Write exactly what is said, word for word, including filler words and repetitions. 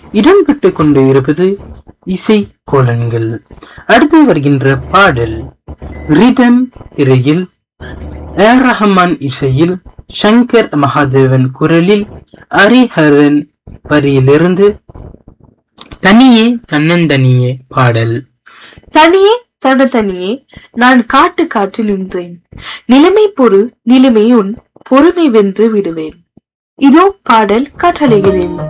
இடம்பெற்றுக் கொண்டு இருப்பது இசை கோலன்கள். அடுத்து வருகின்ற பாடல் ரிதம் திரையில் ஏர் ரஹ்மான் இசையில் சங்கர் மகாதேவன் குரலில் ஹரிஹரன் வரியிலிருந்து தனியே தன்னந்தனியே பாடல். தனியே தனதனியே நான் காட்டு காட்டில் நின்றேன், நிலைமை பொறு நிலைமை உன் பொறுமை வென்று விடுவேன். இதோ பாடல் கட்டளைகிறேன்.